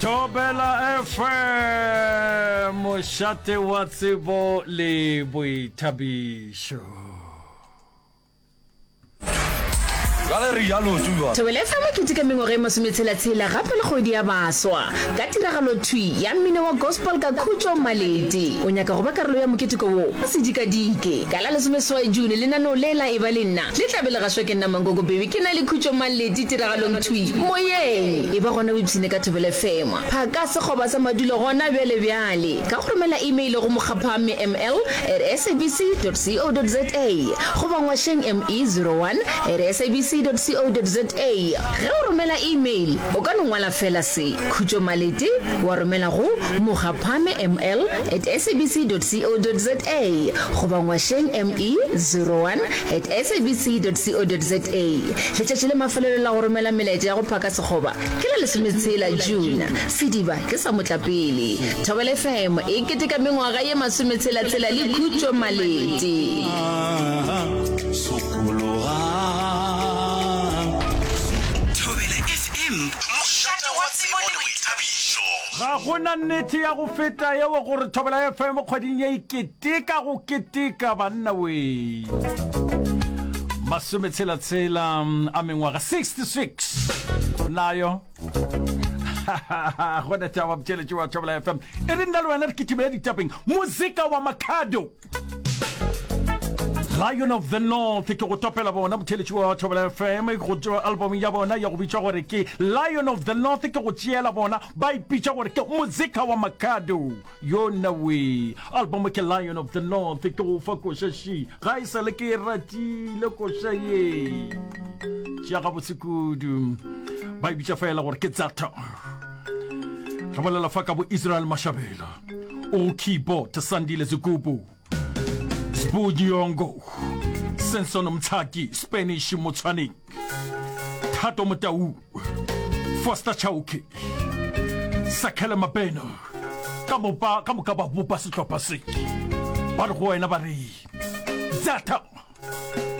Thobela FM moshate wa tsebo le boithabiso. Thobela FM ke tika mengwaga masometshela gape le kgwedi ya baswa ka tiragalo thui ya mmino wa gospel ka Khutjo Maleti o nyaka go ba karolo ya moketeko wo a sedikadike ka la 17 June le nano lela e ba le nna le tlabela ga shweke nna mangogo baby ke na le Khutjo Maleti tiragalong thui moyeng e ba gona website ka Thobela FM phaka se goba sa madulo gona bele bjale ka go romela email go mogapame ml@sabc.co.za go bangwa sheng me01@sabc.co.za ge o romela email o ka nngwala fela se Khutjo Maleti wa romela go mogapame ml@sabc.co.za go bangwa sheng me01@sabc.co.za letšatši le mafelelo la go romela melaetša ya go phaka sekgoba ke la 16 June sediba ke sa motlapele Thobela FM e keteka mengwaga ye 16 le Khutjo Maleti ga gona nnete ya go feta yeo gore Thobela FM kgweding ye iketeka go keteka banna we masometshela a mengwaga 66 nayo gona taba mtšheletši wa Thobela FM e re nna le wena re ketibela ditapeng muzika wa Makhado Lion of the North ke go topela bona motšheletši wa Thobela FM go tšwa album ya bona ya go bitša gore ke Lion of the North ke go tšeela bona ba ipitša gore ke muzika wa Makhado yona we album ke Lion of the North ke go fa košaši ga e sale ke ratile koša ye tšea gabotsekudu ba ipitša fela gore ke Zata re bolela fa ka bo Israel Mashabela o keyboard Sandile Zigubu Sbudiongo Senson Mtaki Spanish Mutsanik Tato Mutau Foster Chauki Sakela Mabeno Kamukaba Bupa Sitopasi Barhuena Bari Zata